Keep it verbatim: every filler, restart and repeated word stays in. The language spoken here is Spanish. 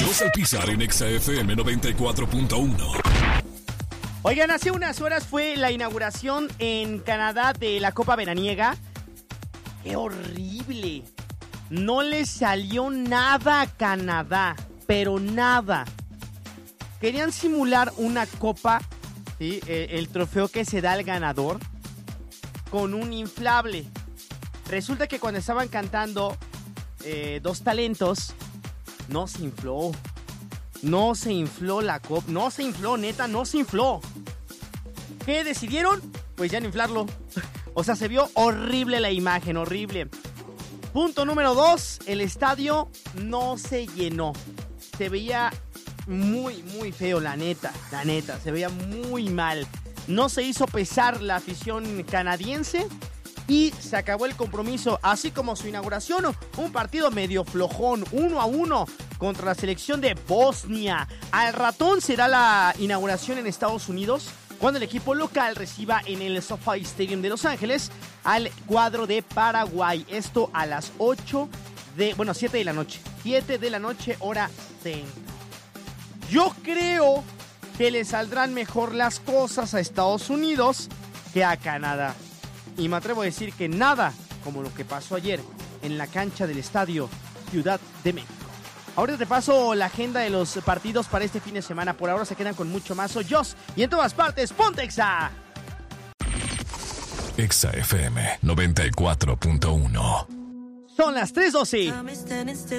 Carlos Alpizar en Exa F M noventa y cuatro punto uno. Oigan, hace unas horas fue la inauguración en Canadá de la Copa Veraniega. ¡Qué horrible! No le salió nada a Canadá, pero nada. Querían simular una copa, ¿sí? El trofeo que se da al ganador, con un inflable. Resulta que cuando estaban cantando eh, dos talentos, no se infló. No se infló la copa. No se infló, neta, no se infló. ¿Qué decidieron? Pues ya no inflarlo. O sea, se vio horrible la imagen, horrible. Punto número dos, el estadio no se llenó. Se veía muy, muy feo, la neta, la neta. Se veía muy mal. No se hizo pesar la afición canadiense y se acabó el compromiso, así como su inauguración. Un partido medio flojón, uno a uno contra la selección de Bosnia. Al ratón será la inauguración en Estados Unidos, cuando el equipo local reciba en el SoFi Stadium de Los Ángeles al cuadro de Paraguay. Esto a las ocho de, bueno, siete de la noche. siete de la noche, hora centro. Yo creo que le saldrán mejor las cosas a Estados Unidos que a Canadá. Y me atrevo a decir que nada como lo que pasó ayer en la cancha del estadio Ciudad de México. Ahora te paso la agenda de los partidos para este fin de semana. Por ahora se quedan con mucho más. Soy Jos y en todas partes, ¡ponte Exa! Exa F M noventa y cuatro punto uno. Son las tres doce.